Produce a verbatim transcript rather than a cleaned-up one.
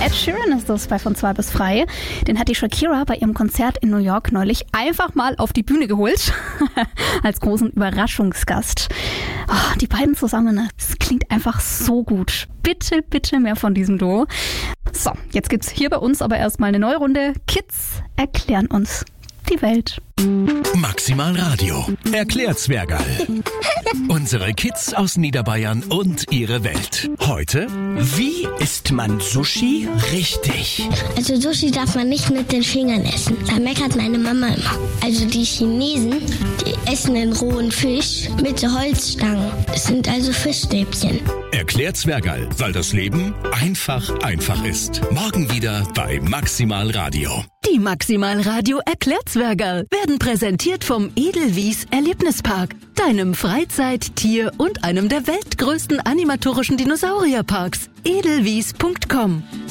Ed Sheeran ist das bei Von zwei bis frei. Den hat die Shakira bei ihrem Konzert in New York neulich einfach mal auf die Bühne geholt. Als großen Überraschungsgast. Oh, die beiden zusammen, das klingt einfach so gut. Bitte, bitte mehr von diesem Duo. So, jetzt gibt's hier bei uns aber erstmal eine neue Runde. Kids erklären uns die Welt. Maximal Radio erklärt Zwergal. Unsere Kids aus Niederbayern und ihre Welt. Heute, wie isst man Sushi richtig? Also Sushi darf man nicht mit den Fingern essen. Da meckert meine Mama immer. Also die Chinesen, die essen den rohen Fisch mit so Holzstangen. Das sind also Fischstäbchen. Erklärt Zwergal, weil das Leben einfach einfach ist. Morgen wieder bei Maximal Radio. Die Maximal Radio erklärt Zwergal werden präsentiert vom Edelwies Erlebnispark, deinem Freizeit-, Tier- und einem der weltgrößten animatorischen Dinosaurierparks. edelwies punkt com